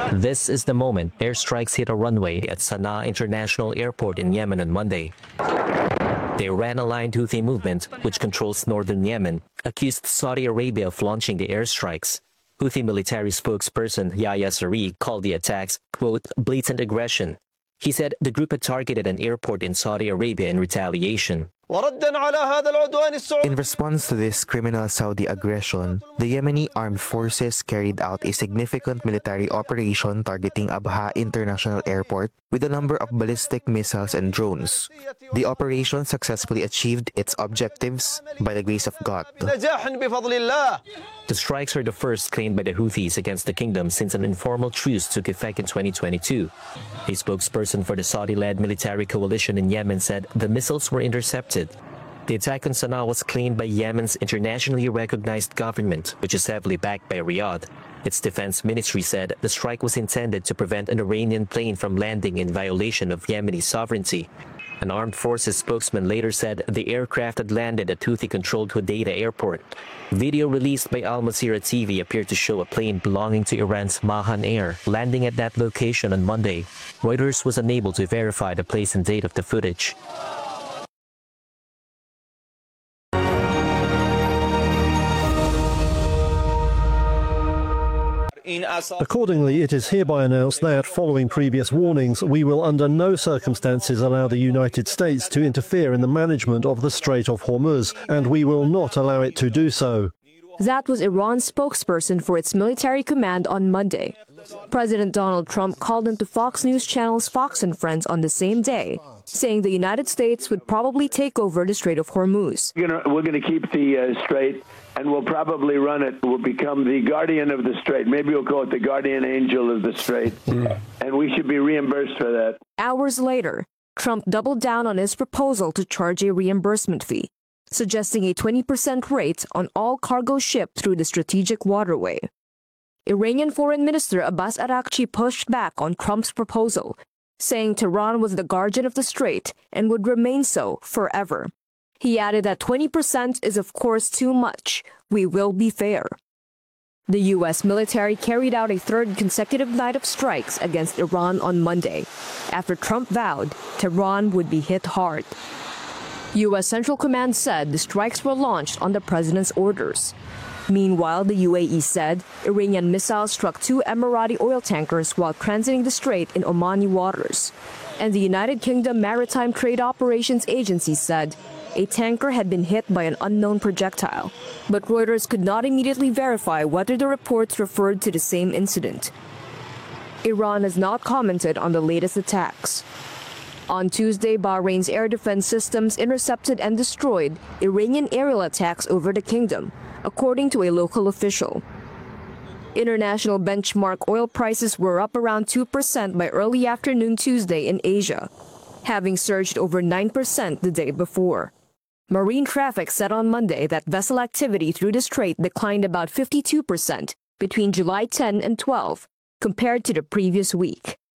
This is the moment airstrikes hit a runway at Sana'a International Airport in Yemen on Monday. The Iran-aligned Houthi movement, which controls northern Yemen, accused Saudi Arabia of launching the airstrikes. Houthi military spokesperson Yahya Saree called the attacks, quote, blatant aggression. He said the group had targeted an airport in Saudi Arabia in retaliation. In response to this criminal Saudi aggression, the Yemeni armed forces carried out a significant military operation targeting Abha International Airport with a number of ballistic missiles and drones. The operation successfully achieved its objectives by the grace of God. The strikes are the first claimed by the Houthis against the kingdom since an informal truce took effect in 2022. A spokesperson for the Saudi-led military coalition in Yemen said the missiles were intercepted. The attack on Sana'a was claimed by Yemen's internationally recognized government, which is heavily backed by Riyadh. Its defense ministry said the strike was intended to prevent an Iranian plane from landing in violation of Yemeni sovereignty. An armed forces spokesman later said the aircraft had landed at Houthi-controlled Hodeidah airport. Video released by Al Masirah TV appeared to show a plane belonging to Iran's Mahan Air landing at that location on Monday. Reuters was unable to verify the place and date of the footage. Accordingly, it is hereby announced that, following previous warnings, we will under no circumstances allow the United States to interfere in the management of the Strait of Hormuz, and we will not allow it to do so. That was Iran's spokesperson for its military command on Monday. President Donald Trump called into Fox News Channel's Fox and Friends on the same day, saying the United States would probably take over the Strait of Hormuz. We're going to keep the strait, and we'll probably run it. We'll become the guardian of the strait. Maybe we'll call it the guardian angel of the strait, and we should be reimbursed for that. Hours later, Trump doubled down on his proposal to charge a reimbursement fee, suggesting a 20% rate on all cargo shipped through the strategic waterway. Iranian Foreign Minister Abbas Araghchi pushed back on Trump's proposal, saying Tehran was the guardian of the strait and would remain so forever. He added that 20% is of course too much. We will be fair. The U.S. military carried out a third consecutive night of strikes against Iran on Monday, after Trump vowed Tehran would be hit hard. U.S. Central Command said the strikes were launched on the president's orders. Meanwhile, the UAE said Iranian missiles struck 2 Emirati oil tankers while transiting the strait in Omani waters. And the United Kingdom Maritime Trade Operations Agency said a tanker had been hit by an unknown projectile. But Reuters could not immediately verify whether the reports referred to the same incident. Iran has not commented on the latest attacks. On Tuesday, Bahrain's air defense systems intercepted and destroyed Iranian aerial attacks over the kingdom, according to a local official. International benchmark oil prices were up around 2% by early afternoon Tuesday in Asia, having surged over 9% the day before. Marine traffic said on Monday that vessel activity through the strait declined about 52% between July 10 and 12 compared to the previous week.